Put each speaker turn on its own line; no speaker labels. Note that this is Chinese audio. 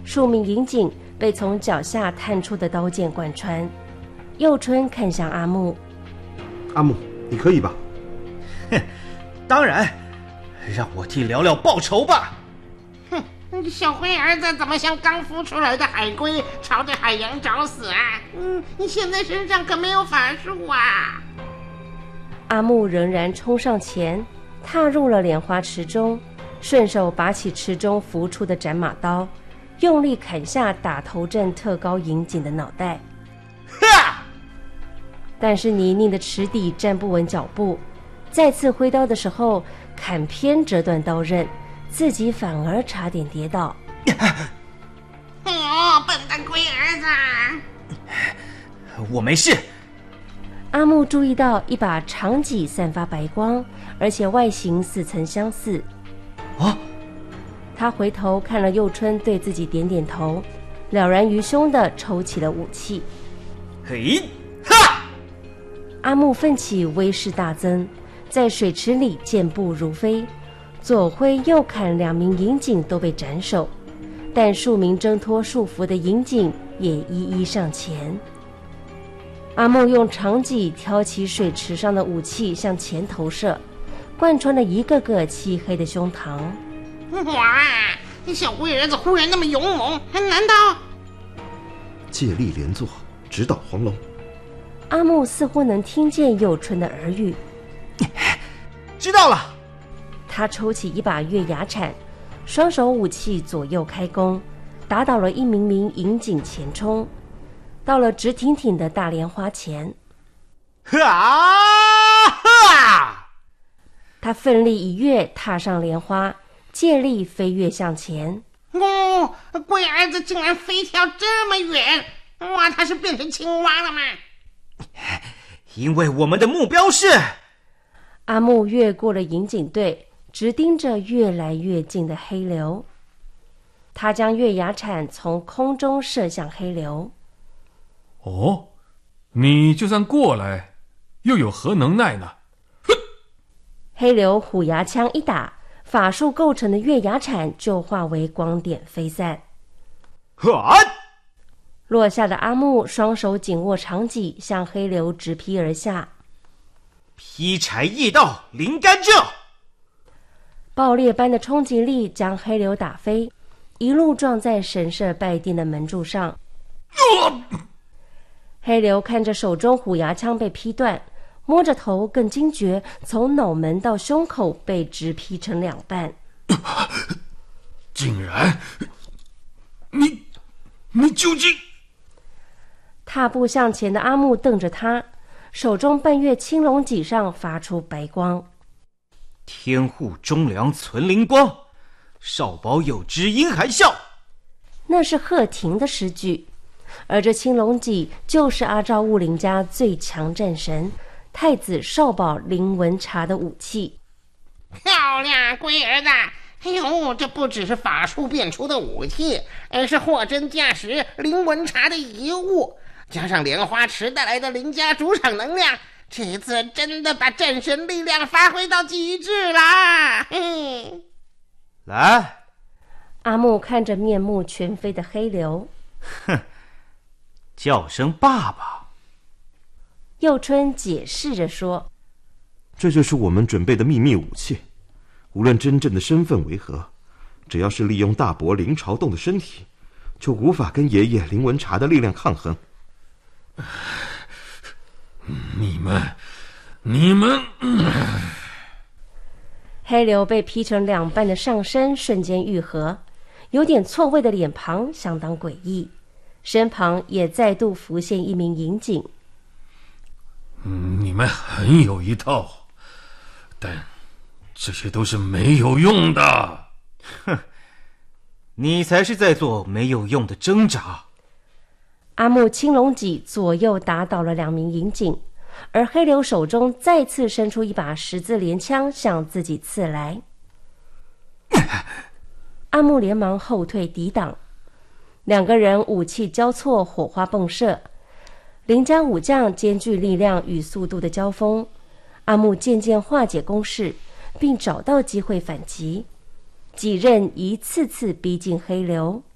数名银警被从脚下探出的刀剑贯穿。佑春看向阿木，
阿木，你可以吧？
哼，当然，让我替聊聊报仇吧。
哼，小龟儿子怎么像刚孵出来的海龟，朝着海洋找死啊？你现在身上可没有法术啊！
阿木仍然冲上前，踏入了莲花池中，顺手拔起池中浮出的斩马刀，用力砍下打头阵特高银警的脑袋。
哈！
但是泥泞的池底站不稳脚步，再次挥刀的时候，砍偏折断刀刃，自己反而差点跌倒。
哦，笨蛋龟儿子！
我没事。
阿木注意到一把长戟散发白光，而且外形似曾相似。
哦，
他回头看了佑春，对自己点点头，了然于胸地抽起了武器。
嘿，哈！
阿木奋起，威势大增，在水池里健步如飞，左挥右砍，两名银警都被斩首，但数名挣脱束缚的银警也一一上前。阿木用长戟挑起水池上的武器向前投射，贯穿了一个个漆黑的胸膛。
哇，小龟儿子忽然那么勇猛，难道
借力连坐，直捣黄龙？
阿木似乎能听见佑春的耳语。
知道了。
他抽起一把月牙铲，双手武器左右开弓，打倒了一名银警前冲，到了直挺挺的大莲花前。
哈！
他奋力一跃，踏上莲花，借力飞跃向前。
哦，龟儿子竟然飞跳这么远！哇，他是变成青蛙了吗？
因为我们的目标是……
阿木越过了银警队，直盯着越来越近的黑流。他将月牙铲从空中射向黑流。
哦，你就算过来，又有何能耐呢？哼！
黑流虎牙枪一打，法术构成的月牙铲就化为光点飞散。落下的阿木双手紧握长戟，向黑流直劈而下。
劈柴易道，灵甘蔗！
爆裂般的冲击力将黑流打飞，一路撞在神社拜殿的门柱上。黑流看着手中虎牙枪被劈断，摸着头更惊觉，从脑门到胸口被直劈成两半。
竟然，你究竟……
踏步向前的阿木瞪着他，手中半月青龙戟上发出白光。
天护忠良存灵光，少保有之阴含笑。
那是贺廷的诗句，而这青龙戟就是阿照悟林家最强战神太子少保林文茶的武器。
漂亮，龟儿子！哎呦，这不只是法术变出的武器，而是货真价实林文茶的遗物，加上莲花池带来的林家主场能量，这次真的把战神力量发挥到极致啦！嘿，
来，
阿木看着面目全非的黑流，
哼，叫声爸爸。
佑春解释着说，
这就是我们准备的秘密武器，无论真正的身份为何，只要是利用大伯林朝栋的身体，就无法跟爷爷林文茶的力量抗衡。
你们
黑流被劈成两半的上身瞬间愈合，有点错位的脸庞相当诡异，身旁也再度浮现一名银警。
你们很有一套，但这些都是没有用的。
哼，你才是在做没有用的挣扎。
阿木青龙戟左右打倒了两名银警，而黑流手中再次伸出一把十字连枪向自己刺来。阿木连忙后退抵挡，两个人武器交错，火花迸射，林家武将兼具力量与速度的交锋，阿木渐渐化解攻势，并找到机会反击，戟刃一次次逼近黑流。